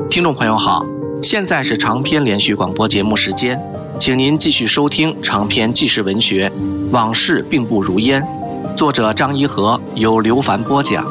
听众朋友好，现在是长篇连续广播节目时间，请您继续收听长篇纪实文学《往事并不如烟》，作者张一和，由刘凡播讲。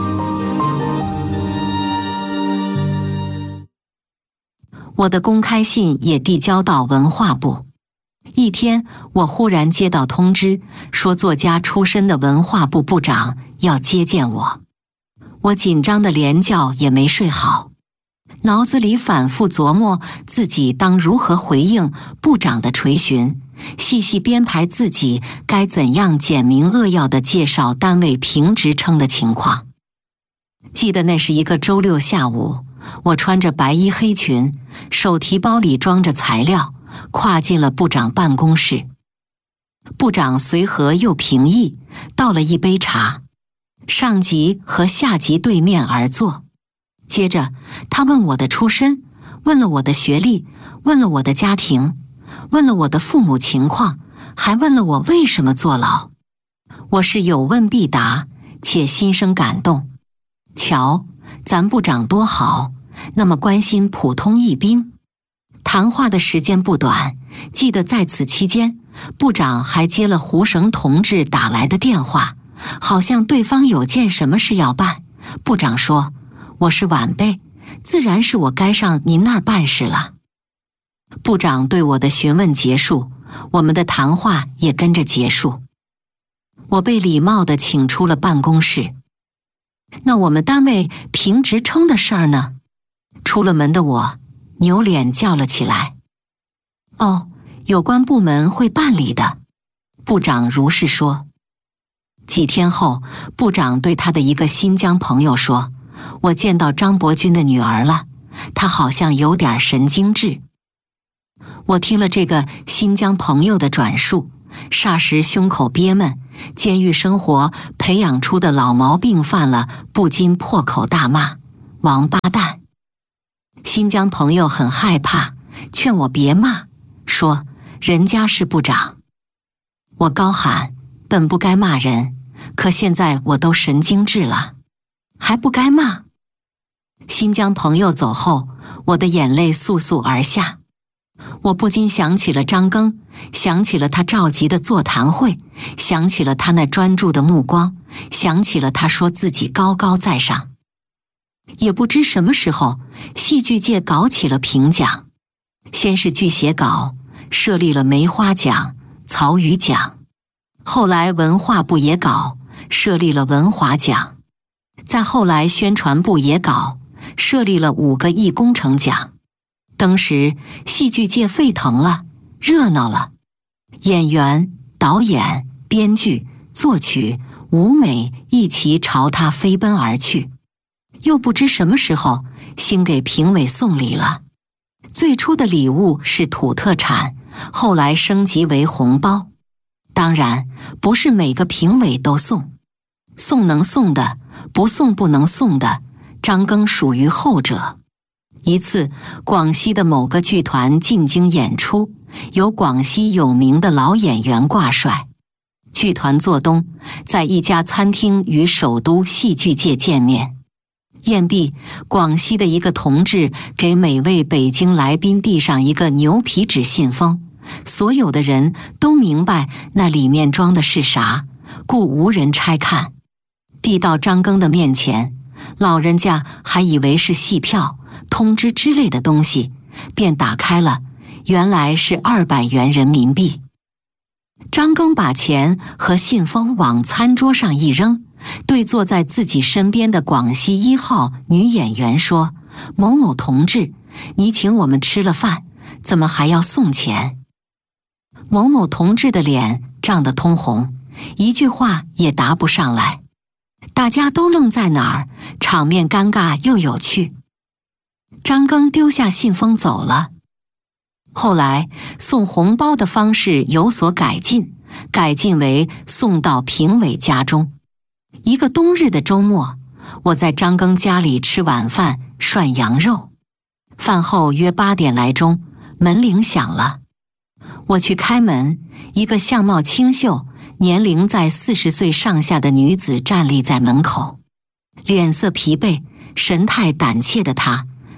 我的公开信也递交到文化部。一天，我忽然接到通知，说作家出身的文化部部长要接见我。我紧张的连觉也没睡好，脑子里反复琢磨自己当如何回应部长的垂询，细细编排自己该怎样简明扼要地介绍单位评职称的情况。记得那是一个周六下午，我穿着白衣黑裙，手提包里装着材料，跨进了部长办公室。部长随和又平易，倒了一杯茶，上级和下级对面而坐。接着他问我的出身，问了我的学历，问了我的家庭，问了我的父母情况，还问了我为什么坐牢。我是有问必答，且心生感动。瞧，咱部长多好，那么关心普通义兵。谈话的时间不短，记得在此期间，部长还接了胡绳同志打来的电话，好像对方有件什么事要办。部长说，我是晚辈，自然是我该上您那儿办事了。部长对我的询问结束，我们的谈话也跟着结束。我被礼貌地请出了办公室。那我们单位评职称的事儿呢？出了门的我扭脸叫了起来。哦，有关部门会办理的，部长如是说。几天后，部长对他的一个新疆朋友说，我见到张伯钧的女儿了，她好像有点神经质。我听了这个新疆朋友的转述，霎时胸口憋闷，监狱生活培养出的老毛病犯了，不禁破口大骂，王八蛋。新疆朋友很害怕，劝我别骂，说人家是部长。我高喊，本不该骂人，可现在我都神经质了，还不该骂。新疆朋友走后，我的眼泪簌簌而下。我不禁想起了张庚，想起了他召集的座谈会，想起了他那专注的目光，想起了他说自己高高在上。也不知什么时候，戏剧界搞起了评奖，先是剧写稿，设立了梅花奖、曹禺奖，后来文化部也搞，设立了文华奖，再后来宣传部也搞，设立了5个艺工程奖。当时戏剧界沸腾了，热闹了，演员、导演、编剧、作曲、舞美一齐朝他飞奔而去。又不知什么时候兴给评委送礼了，最初的礼物是土特产，后来升级为红包。当然不是每个评委都送，送能送的，不送不能送的，张庚属于后者。一次，广西的某个剧团进京演出，由广西有名的老演员挂帅。剧团做东，在一家餐厅与首都戏剧界见面。宴毕，广西的一个同志给每位北京来宾递上一个牛皮纸信封，所有的人都明白那里面装的是啥，故无人拆看。递到张庚的面前，老人家还以为是戏票、通知之类的东西，便打开了，原来是200元人民币。张庚把钱和信封往餐桌上一扔，对坐在自己身边的广西1号女演员说，某某同志，你请我们吃了饭，怎么还要送钱？某某同志的脸涨得通红，一句话也答不上来。大家都愣在哪儿，场面尴尬又有趣。张庚丢下信封走了。后来送红包的方式有所改进，改进为送到评委家中。一个冬日的周末，我在张庚家里吃晚饭，涮羊肉。饭后约8点来钟，门铃响了。我去开门，一个相貌清秀、年龄在40岁上下的女子站立在门口，脸色疲惫，神态胆怯的她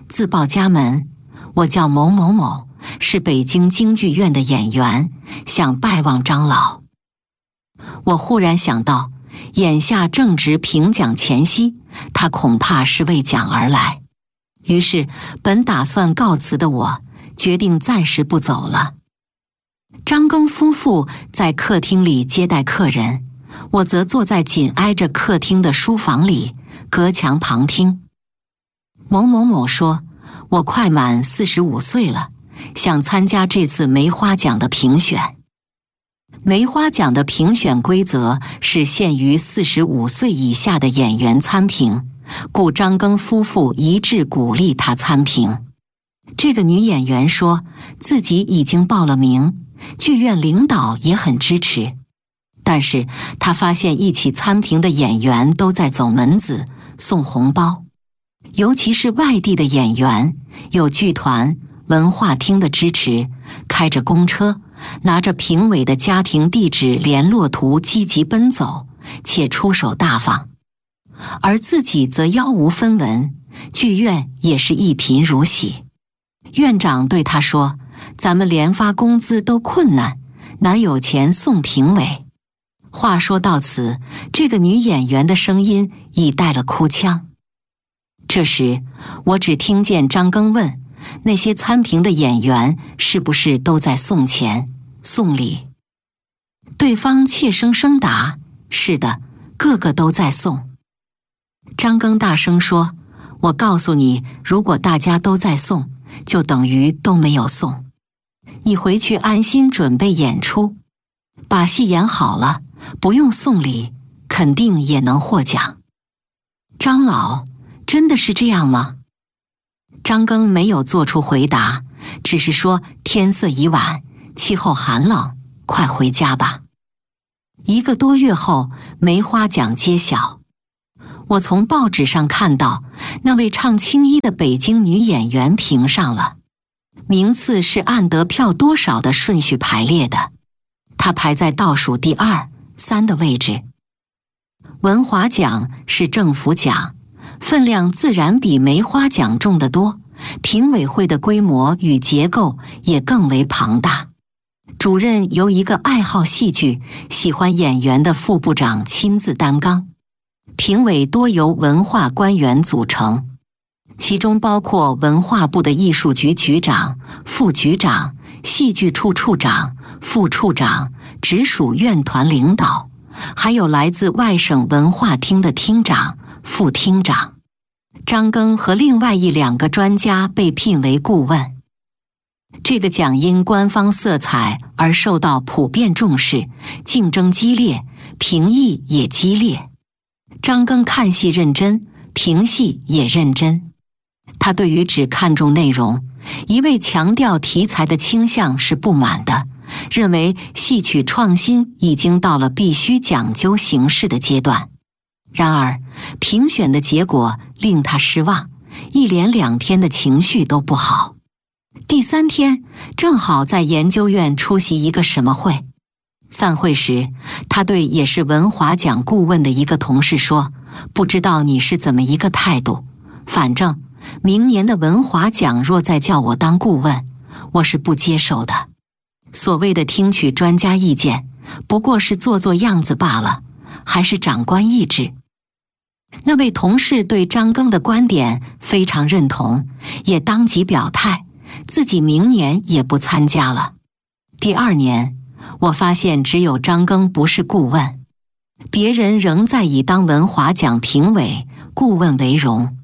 自报家门，我叫某某某，是北京京剧院的演员，想拜望张老。我忽然想到，眼下正值评奖前夕，他恐怕是为奖而来。于是本打算告辞的我，决定暂时不走了。张庚夫妇在客厅里接待客人，我则坐在紧挨着客厅的书房里，隔墙旁听。某某某说，我快满45岁了，想参加这次梅花奖的评选。梅花奖的评选规则是限于45岁以下的演员参评，故张庚夫妇一致鼓励他参评。这个女演员说自己已经报了名，剧院领导也很支持，但是她发现一起参评的演员都在走门子送红包，尤其是外地的演员，有剧团、文化厅的支持，开着公车，拿着评委的家庭地址联络图积极奔走，且出手大方。而自己则杳无分文，剧院也是一贫如洗。院长对他说，咱们连发工资都困难，哪有钱送评委？话说到此，这个女演员的声音已带了哭腔。这时我只听见张庚问，那些参评的演员是不是都在送钱送礼？对方怯生生答，是的，个个都在送。张庚大声说，我告诉你，如果大家都在送，就等于都没有送。你回去安心准备演出，把戏演好了，不用送礼，肯定也能获奖。张老，真的是这样吗？张庚没有做出回答，只是说天色已晚，气候寒冷，快回家吧。1个多月后，梅花奖揭晓。我从报纸上看到，那位唱青衣的北京女演员评上了，名次是按得票多少的顺序排列的，她排在倒数第2、3的位置。文华奖是政府奖，分量自然比梅花奖重得多，评委会的规模与结构也更为庞大。主任由一个爱好戏剧、喜欢演员的副部长亲自担纲，评委多由文化官员组成，其中包括文化部的艺术局局长、副局长、戏剧处处长、副处长，直属院团领导，还有来自外省文化厅的厅长、副厅长。张庚和另外2个专家被聘为顾问。这个奖因官方色彩而受到普遍重视，竞争激烈，评议也激烈。张庚看戏认真，评戏也认真。他对于只看重内容，一味强调题材的倾向是不满的，认为戏曲创新已经到了必须讲究形式的阶段。然而，评选的结果令他失望，一连2天的情绪都不好。第3天，正好在研究院出席一个什么会。散会时，他对也是文华奖顾问的一个同事说，不知道你是怎么一个态度，反正明年的文华奖若再叫我当顾问，我是不接受的。所谓的听取专家意见，不过是做做样子罢了，还是长官意志。那位同事对张庚的观点非常认同，也当即表态，自己明年也不参加了。第2年，我发现只有张庚不是顾问，别人仍在以当文华奖评委、顾问为荣。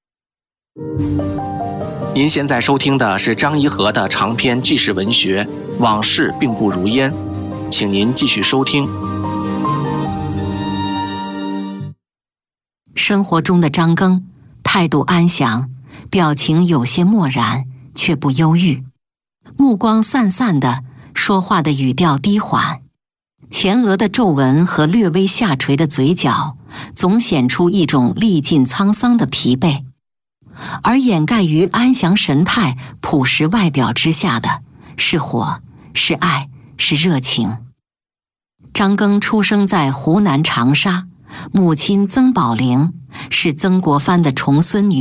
您现在收听的是张颐和的长篇纪实文学《往事并不如烟》，请您继续收听。 生活中的张庚态度安详，表情有些漠然，却不忧郁，目光散散的，说话的语调低缓，前额的皱纹和略微下垂的嘴角总显出一种历尽沧桑的疲惫，而掩盖于安详神态、朴实外表之下的是火，是爱，是热情。张庚出生在湖南长沙，母亲曾宝玲是曾国藩的重孙女，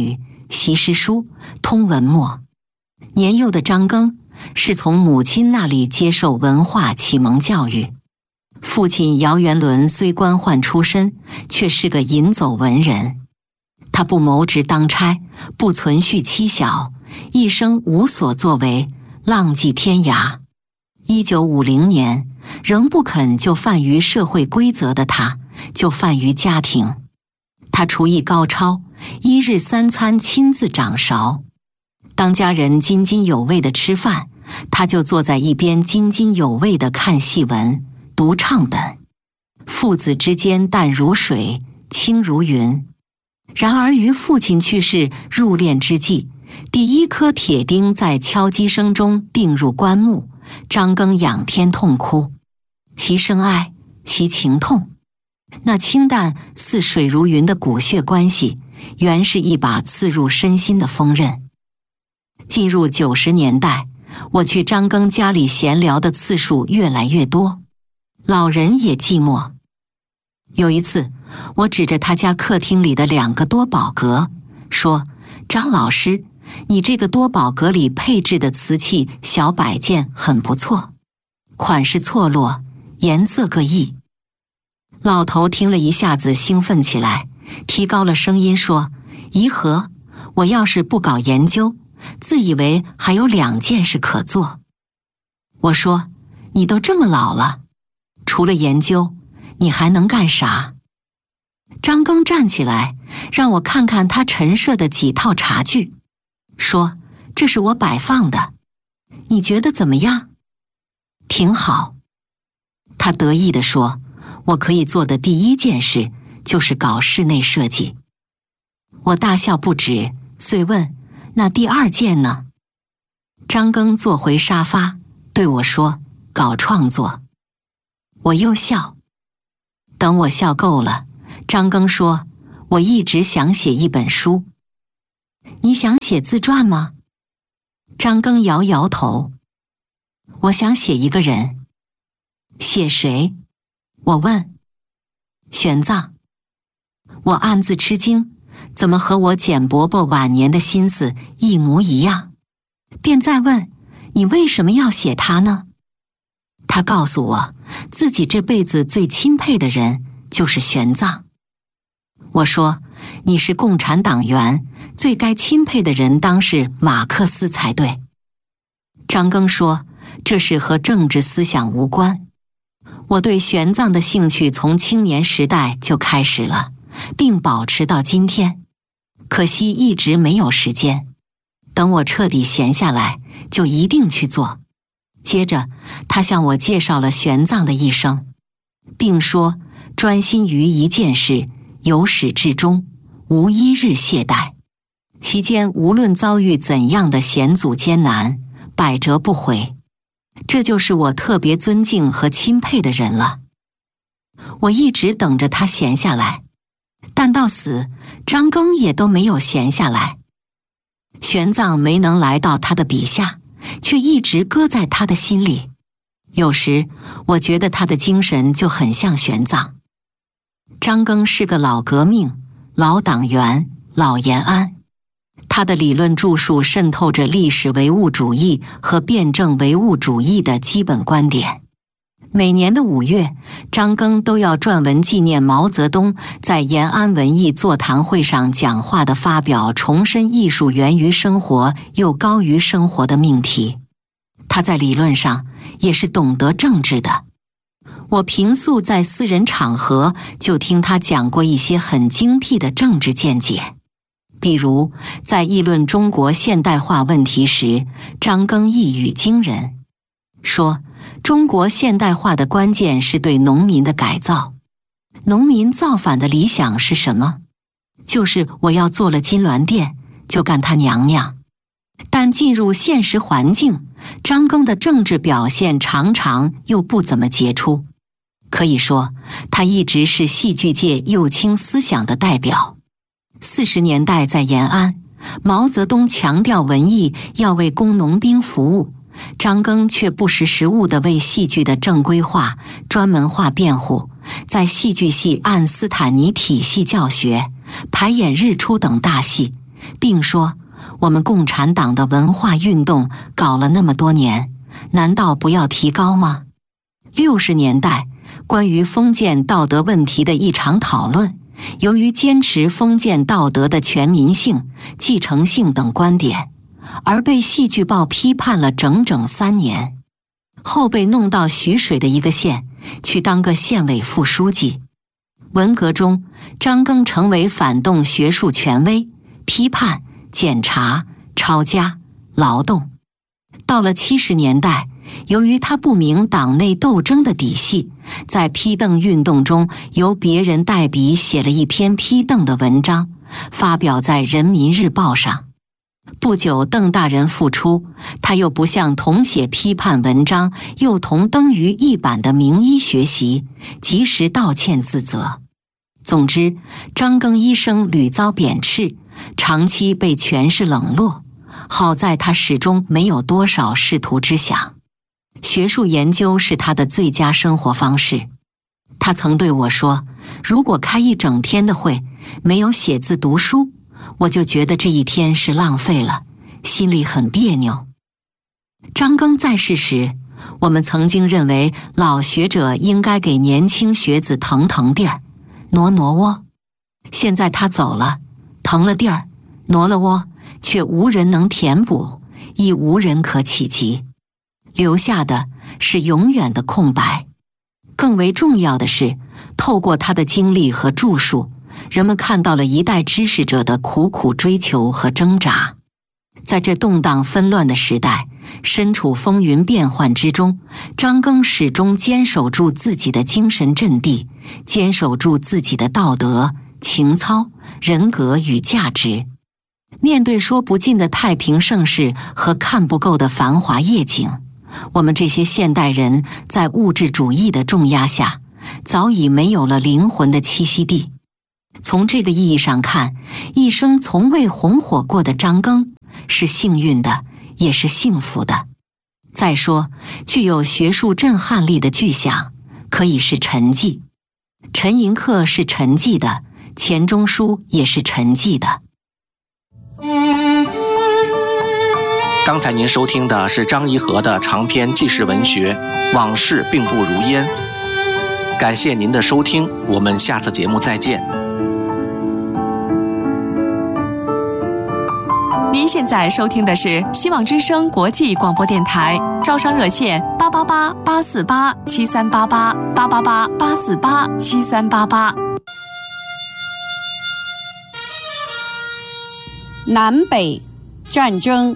习诗书，通文墨。年幼的张庚是从母亲那里接受文化启蒙教育。父亲姚元伦虽官宦出身，却是个淫走文人。他不谋职当差，不存续妻小，一生无所作为，浪迹天涯。1950年，仍不肯就范于社会规则的他，就范于家庭。他厨艺高超，一日三餐亲自掌勺。当家人津津有味地吃饭，他就坐在一边津津有味地看戏文、读唱本。父子之间淡如水，轻如云。然而于父亲去世入殓之际，第一颗铁钉在敲击声中钉入棺木，张庚仰天痛哭，其声哀，其情痛。那清淡似水如云的骨血关系，原是一把刺入身心的锋刃。进入90年代，我去张庚家里闲聊的次数越来越多，老人也寂寞。有一次，我指着他家客厅里的2个多宝阁，说：“张老师，你这个多宝阁里配置的瓷器小摆件很不错，款式错落，颜色各异。”老头听了一下子兴奋起来，提高了声音说：“颐和，我要是不搞研究，自以为还有2件事可做。”我说：“你都这么老了，除了研究，你还能干啥？”张庚站起来，让我看看他陈设的几套茶具，说：“这是我摆放的，你觉得怎么样？”“挺好。”他得意地说：“我可以做的第1件事就是搞室内设计。”我大笑不止，遂问：“那第2件呢？”张庚坐回沙发，对我说：“搞创作。”我又笑。等我笑够了，张庚说：“我一直想写一本书。”“你想写自传吗？”张庚摇摇头。“我想写一个人。”“写谁？”我问。“玄奘。”我暗自吃惊，怎么和我简伯伯晚年的心思一模一样？便再问：“你为什么要写他呢？”他告诉我，自己这辈子最钦佩的人就是玄奘。我说：“你是共产党员，最该钦佩的人当是马克思才对。”张庚说：“这事和政治思想无关。”我对玄奘的兴趣从青年时代就开始了，并保持到今天，可惜一直没有时间。等我彻底闲下来，就一定去做。接着，他向我介绍了玄奘的一生，并说专心于一件事，由始至终，无一日懈怠。其间无论遭遇怎样的险阻艰难，百折不回。这就是我特别尊敬和钦佩的人了。我一直等着他闲下来，但到死，张庚也都没有闲下来。玄奘没能来到他的笔下，却一直搁在他的心里。有时我觉得他的精神就很像玄奘。张庚是个老革命、老党员、老延安。他的理论著述渗透着历史唯物主义和辩证唯物主义的基本观点。每年的5月，张庚都要撰文纪念毛泽东在延安文艺座谈会上讲话的发表重申艺术源于生活又高于生活的命题。他在理论上也是懂得政治的。我平素在私人场合就听他讲过一些很精辟的政治见解。比如在议论中国现代化问题时，张庚一语惊人，说中国现代化的关键是对农民的改造。农民造反的理想是什么？就是我要做了金銮殿，就干他娘娘。但进入现实环境，张庚的政治表现常常又不怎么杰出。可以说，他一直是戏剧界右倾思想的代表。40年代在延安，毛泽东强调文艺要为工农兵服务，张庚却不识时务地为戏剧的正规化、专门化辩护，在戏剧系按斯坦尼体系教学，排演《日出》等大戏， 并说我们共产党的文化运动搞了那么多年，难道不要提高吗？60年代关于封建道德问题的一场讨论，由于坚持封建道德的全民性、继承性等观点，而被戏剧报批判了整整3年，后被弄到徐水的一个县去当个县委副书记。文革中，张庚成为反动学术权威，批判、检查、抄家、劳动。到了70年代，由于他不明党内斗争的底细，在批邓运动中由别人代笔写了一篇批邓的文章，发表在《人民日报》上。不久邓大人复出，他又不向同写批判文章又同登于一版的名医学习，及时道歉自责。总之，张庚医生屡遭贬斥，长期被权势冷落，好在他始终没有多少仕途之想。学术研究是他的最佳生活方式。他曾对我说，如果开一整天的会，没有写字读书，我就觉得这一天是浪费了，心里很别扭。张庚在世时，我们曾经认为老学者应该给年轻学子腾腾地儿，挪挪窝。现在他走了，腾了地儿，挪了窝，却无人能填补，亦无人可企及，留下的是永远的空白。更为重要的是，透过他的经历和著述，人们看到了一代知识者的苦苦追求和挣扎。在这动荡纷乱的时代，身处风云变幻之中，张庚始终坚守住自己的精神阵地，坚守住自己的道德、情操、人格与价值。面对说不尽的太平盛世和看不够的繁华夜景，我们这些现代人在物质主义的重压下，早已没有了灵魂的栖息地。从这个意义上看，一生从未红火过的张庚是幸运的，也是幸福的。再说，具有学术震撼力的巨响，可以是沉寂。陈寅恪是沉寂的，钱钟书也是沉寂的。 刚才您收听的是张颐和的长篇纪实文学《往事并不如烟》。感谢您的收听，我们下次节目再见。 您现在收听的是希望之声国际广播电台，招商热线888-848-7388，888-848-7388。 南北战争。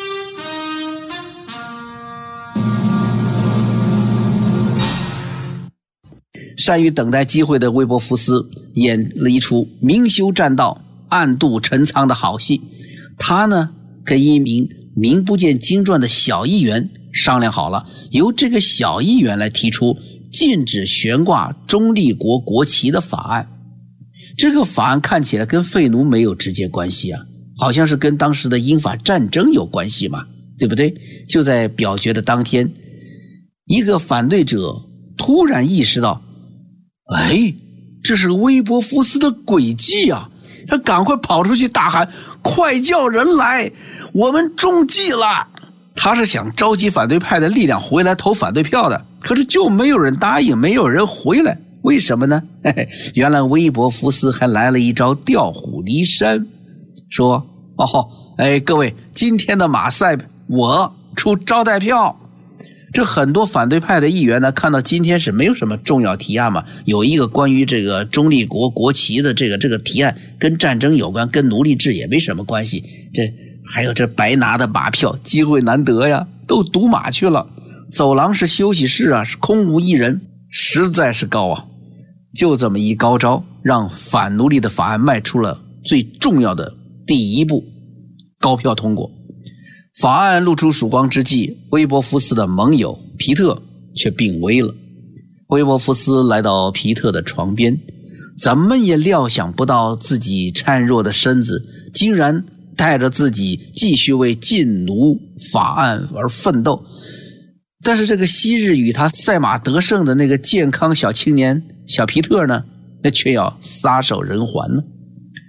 善于等待机会的韦伯福斯演了一出明修栈道、暗度陈仓的好戏。他呢，跟一名名不见经传的小议员商量好了，由这个小议员来提出禁止悬挂中立国国旗的法案。这个法案看起来跟废奴没有直接关系啊，好像是跟当时的英法战争有关系嘛，对不对？就在表决的当天，一个反对者突然意识到，哎，这是韦伯福斯的诡计啊！他赶快跑出去大喊，快叫人来，我们中计了。他是想召集反对派的力量回来投反对票的，可是就没有人答应，没有人回来。为什么呢？原来韦伯福斯还来了一招调虎离山，说各位，今天的马赛我出招待票。这很多反对派的议员呢，看到今天是没有什么重要提案嘛，有一个关于这个中立国国旗的这个提案跟战争有关，跟奴隶制也没什么关系，这还有这白拿的马票，机会难得呀，都赌马去了。走廊是休息室啊，是空无一人，实在是高啊。就这么一高招，让反奴隶的法案迈出了最重要的第一步，高票通过。法案露出曙光之际，韦伯福斯的盟友皮特却病危了。韦伯福斯来到皮特的床边，怎么也料想不到自己孱弱的身子竟然带着自己继续为禁奴法案而奋斗。但是这个昔日与他赛马得胜的那个健康小青年小皮特呢，那却要撒手人寰呢。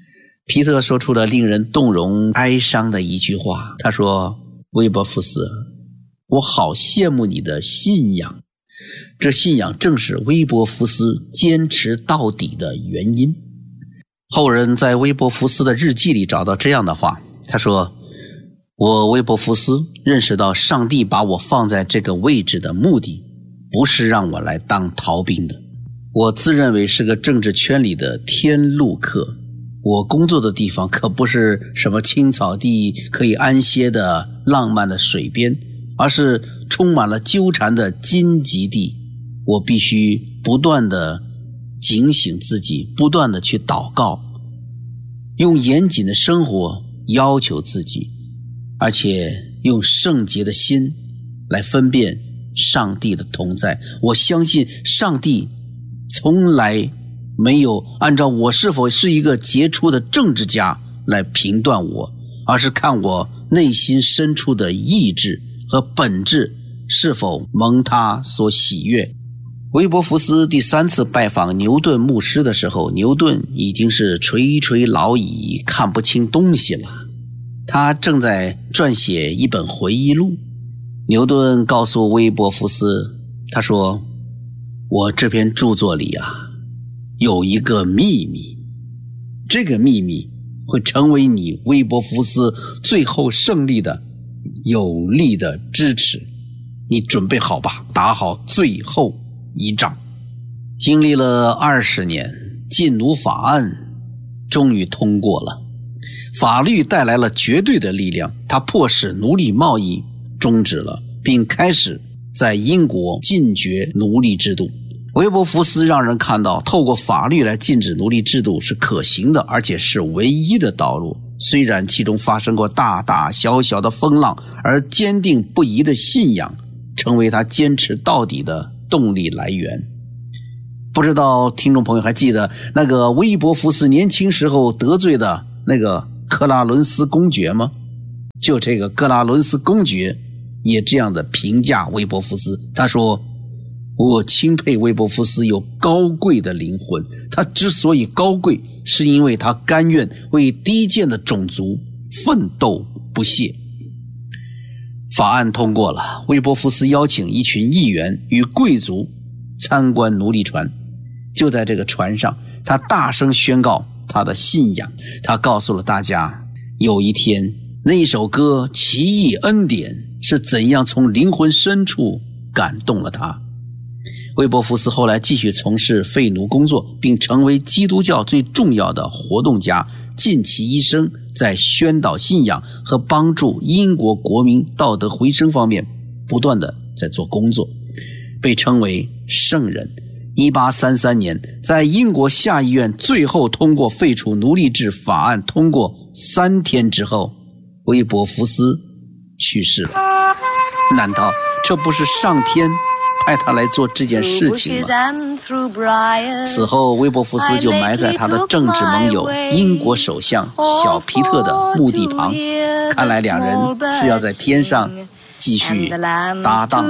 皮特说出了令人动容哀伤的一句话，他说：威伯福斯，我好羡慕你的信仰，这信仰正是威伯福斯坚持到底的原因。后人在威伯福斯的日记里找到这样的话，他说：我威伯福斯认识到上帝把我放在这个位置的目的不是让我来当逃兵的，我自认为是个政治圈里的天路客，我工作的地方可不是什么青草地可以安歇的浪漫的水边，而是充满了纠缠的荆棘地。我必须不断的警醒自己，不断的去祷告，用严谨的生活要求自己，而且用圣洁的心来分辨上帝的同在。我相信上帝从来没有按照我是否是一个杰出的政治家来评断我，而是看我内心深处的意志和本质是否蒙他所喜悦。威伯福斯第3次拜访牛顿牧师的时候，牛顿已经是垂垂老矣，看不清东西了。他正在撰写一本回忆录。牛顿告诉威伯福斯，他说：我这篇著作里有一个秘密，这个秘密会成为你威伯福斯最后胜利的有力的支持，你准备好吧，打好最后一仗。经历了20年，禁奴法案终于通过了。法律带来了绝对的力量，它迫使奴隶贸易终止了，并开始在英国禁绝奴隶制度。威伯福斯让人看到，透过法律来禁止奴隶制度是可行的，而且是唯一的道路。虽然其中发生过大大小小的风浪，而坚定不移的信仰成为他坚持到底的动力来源。不知道听众朋友还记得那个威伯福斯年轻时候得罪的那个克拉伦斯公爵吗？就这个克拉伦斯公爵也这样的评价威伯福斯，他说：我钦佩威伯福斯有高贵的灵魂，他之所以高贵，是因为他甘愿为低贱的种族奋斗不懈。法案通过了，威伯福斯邀请一群议员与贵族参观奴隶船。就在这个船上，他大声宣告他的信仰。他告诉了大家，有一天那首歌《奇异恩典》是怎样从灵魂深处感动了他。威伯福斯后来继续从事废奴工作，并成为基督教最重要的活动家，尽其一生在宣导信仰和帮助英国国民道德回升方面不断的在做工作，被称为圣人。1833年，在英国下议院最后通过废除奴隶制法案通过3天之后，威伯福斯去世了。难道这不是上天派他来做这件事情吗？此后威伯福斯就埋在他的政治盟友英国首相小皮特的墓地旁，看来两人是要在天上继续搭档。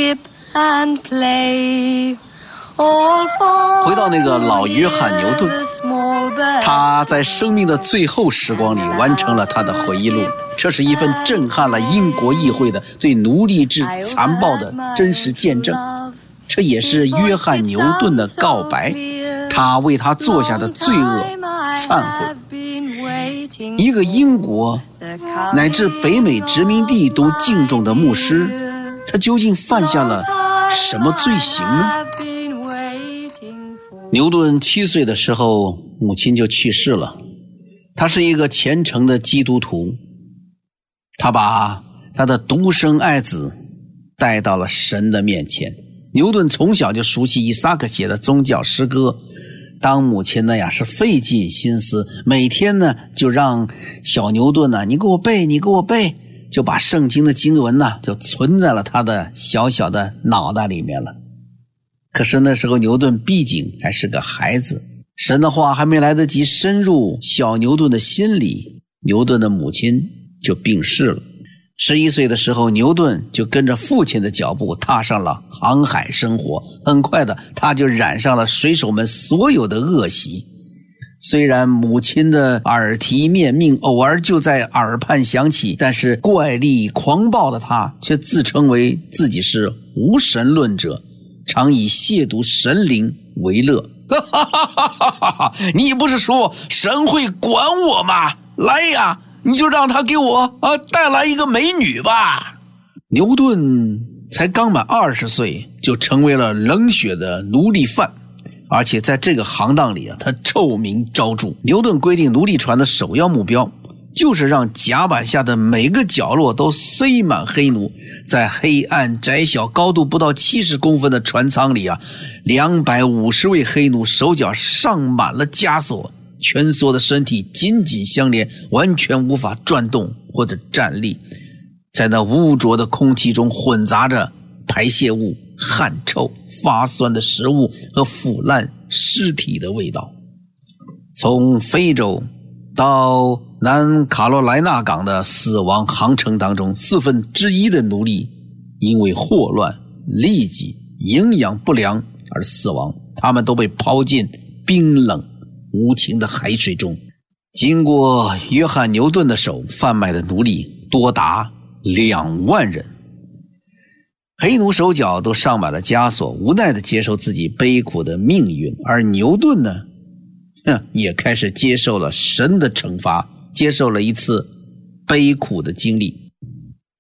回到那个老约翰牛顿，他在生命的最后时光里完成了他的回忆录，这是一份震撼了英国议会的对奴隶制残暴的真实见证，这也是约翰牛顿的告白，他为他做下的罪恶忏悔。一个英国乃至北美殖民地都敬重的牧师，他究竟犯下了什么罪行呢？牛顿7岁的时候，母亲就去世了。他是一个虔诚的基督徒，他把他的独生爱子带到了神的面前。牛顿从小就熟悉以撒克写的宗教诗歌，当母亲呢是费尽心思，每天呢就让小牛顿呢，你给我背，你给我背，就把圣经的经文呢就存在了他的小小的脑袋里面了。可是那时候牛顿毕竟还是个孩子，神的话还没来得及深入小牛顿的心里，牛顿的母亲就病逝了。11岁的时候，牛顿就跟着父亲的脚步踏上了航海生活，很快的他就染上了水手们所有的恶习。 虽然母亲的耳提面命偶尔就在耳畔响起，但是怪力狂暴的他却自称为自己是无神论者，常以亵渎神灵为乐。你不是说神会管我吗？来呀，你就让他给我带来一个美女吧。牛顿才刚满20岁，就成为了冷血的奴隶犯，而且在这个行当里他臭名昭著。牛顿规定奴隶船的首要目标就是让甲板下的每个角落都塞满黑奴。在黑暗窄小高度不到70公分的船舱里250位黑奴手脚上满了枷锁，蜷缩的身体紧紧相连，完全无法转动或者站立。在那污浊的空气中混杂着排泄物、汗臭、发酸的食物和腐烂尸体的味道。从非洲到南卡罗来纳港的死亡航程当中，1/4的奴隶因为霍乱、痢疾、营养不良而死亡，他们都被抛进冰冷无情的海水中。经过约翰牛顿的手贩卖的奴隶多达2万人，黑奴手脚都上满了枷锁，无奈地接受自己悲苦的命运。而牛顿呢，也开始接受了神的惩罚，接受了一次悲苦的经历。